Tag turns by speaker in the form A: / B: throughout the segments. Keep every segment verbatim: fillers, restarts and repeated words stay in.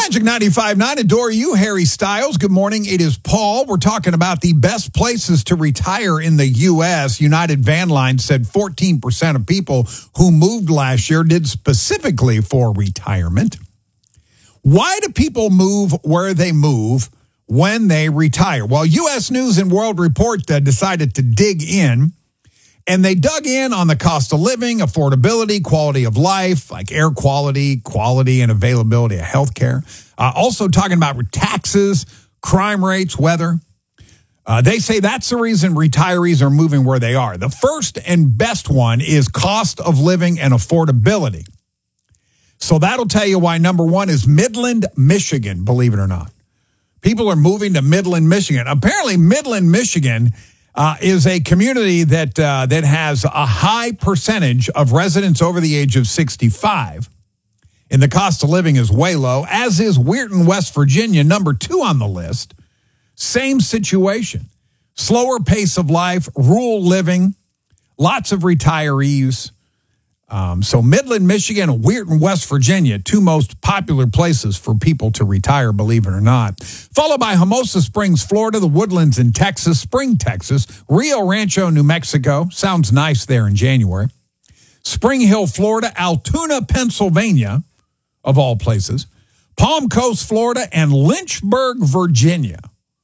A: Magic ninety-five point nine, adore you, Harry Styles. Good morning. It is Paul. We're talking about the best places to retire in the U S. United Van Line said fourteen percent of people who moved last year did specifically for retirement. Why do people move where they move when they retire? Well, U S News and World Report uh, decided to dig in, and they dug in on the cost of living, affordability, quality of life, like air quality, quality and availability of health care. Uh, also talking about taxes, crime rates, weather. Uh, they say that's the reason retirees are moving where they are. The first and best one is cost of living and affordability. So that'll tell you why number one is Midland, Michigan, believe it or not. People are moving to Midland, Michigan. Apparently, Midland, Michigan uh, is a community that uh, that has a high percentage of residents over the age of sixty-five. And the cost of living is way low, as is Weirton, West Virginia, number two on the list. Same situation. Slower pace of life, rural living, lots of retirees. Um, so Midland, Michigan, and Weirton, West Virginia, two most popular places for people to retire, believe it or not. Followed by Hermosa Springs, Florida, the Woodlands in Texas, Spring, Texas, Rio Rancho, New Mexico. Sounds nice there in January. Spring Hill, Florida, Altoona, Pennsylvania, of all places. Palm Coast, Florida, and Lynchburg, Virginia.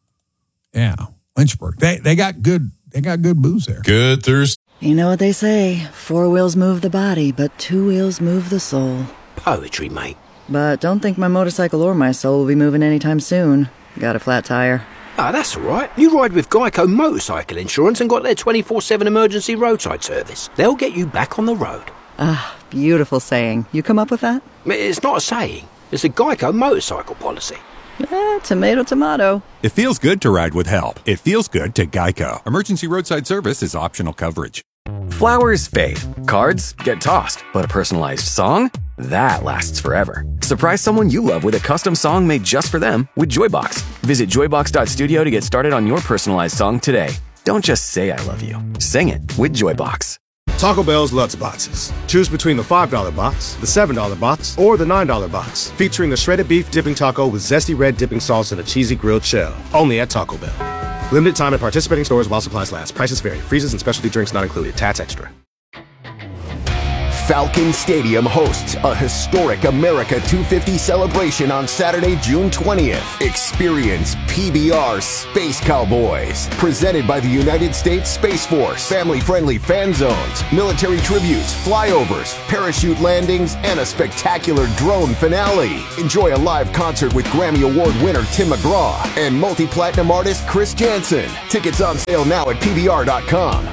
A: Yeah, Lynchburg. They they got good they got good booze there.
B: Good Thursday.
C: You know what they say, four wheels move the body, but two wheels move the soul.
D: Poetry, mate.
C: But don't think my motorcycle or my soul will be moving anytime soon. Got a flat tire.
D: Ah, that's all right. You ride with Geico Motorcycle Insurance and got their twenty-four seven emergency roadside service. They'll get you back on the road.
C: Ah, beautiful saying. You come up with that?
D: It's not a saying. It's a Geico motorcycle policy.
C: Eh, tomato, tomato.
E: It feels good to ride with help. It feels good to Geico. Emergency roadside service is optional coverage.
F: Flowers fade. Cards get tossed. But a personalized song? That lasts forever. Surprise someone you love with a custom song made just for them with Joybox. Visit joybox dot studio to get started on your personalized song today. Don't just say I love you. Sing it with Joybox.
G: Taco Bell's Lutz Boxes. Choose between the five dollar box, the seven dollar box, or the nine dollar box, featuring the shredded beef dipping taco with zesty red dipping sauce and a cheesy grilled shell. Only at Taco Bell. Limited time at participating stores while supplies last. Prices vary. Freezes and specialty drinks not included. Tats extra.
H: Falcon Stadium hosts a historic America two fifty celebration on Saturday, June twentieth. Experience P B R Space Cowboys, presented by the United States Space Force. Family-friendly fan zones, military tributes, flyovers, parachute landings, and a spectacular drone finale. Enjoy a live concert with Grammy Award winner Tim McGraw and multi-platinum artist Chris Jansen. Tickets on sale now at P B R dot com.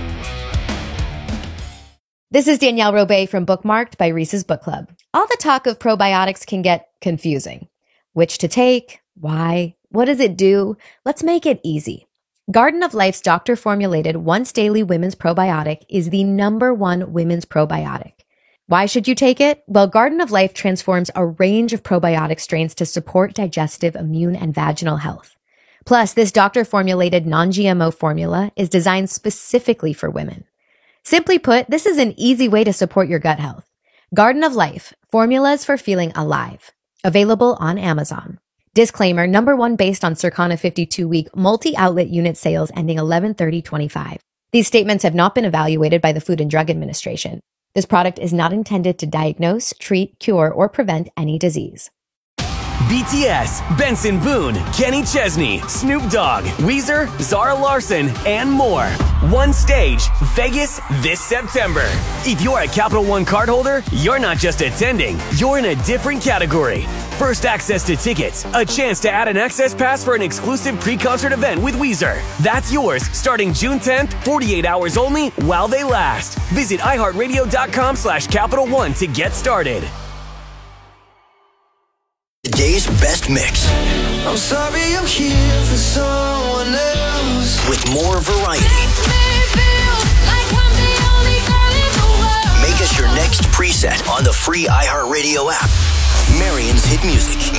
I: This is Danielle Robay from Bookmarked by Reese's Book Club. All the talk of probiotics can get confusing. Which to take? Why? What does it do? Let's make it easy. Garden of Life's doctor-formulated once daily women's probiotic is the number one women's probiotic. Why should you take it? Well, Garden of Life transforms a range of probiotic strains to support digestive, immune, and vaginal health. Plus, this doctor-formulated non-G M O formula is designed specifically for women. Simply put, this is an easy way to support your gut health. Garden of Life, formulas for feeling alive. Available on Amazon. Disclaimer, number one based on Circana fifty-two week multi-outlet unit sales ending eleven thirty twenty-five. These statements have not been evaluated by the Food and Drug Administration. This product is not intended to diagnose, treat, cure, or prevent any disease.
J: B T S, Benson Boone, Kenny Chesney, Snoop Dogg, Weezer, Zara Larson, and more. One stage, Vegas this September. If you're a Capital One cardholder, you're not just attending, you're in a different category. First access to tickets, a chance to add an access pass for an exclusive pre-concert event with Weezer. That's yours starting June tenth, forty-eight hours only while they last. Visit iHeartRadio.com slash Capital One to get started.
K: Today's best mix.
L: I'm sorry I'm here for someone else.
K: With more variety.
L: Like I'm the only girl in the world.
K: Make us your next preset on the free iHeartRadio app. Marion's Hit Music.